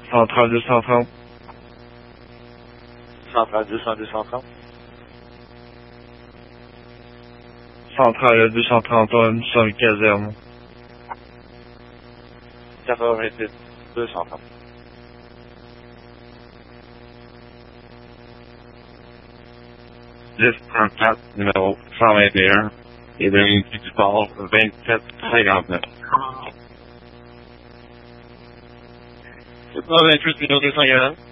Centrale 230. Centrale 230. Centrale 231 sur le caserne. 88 230. Juste 34, numéro 121, et de l'unité du port 2759. C'est pas 28 numéro 240.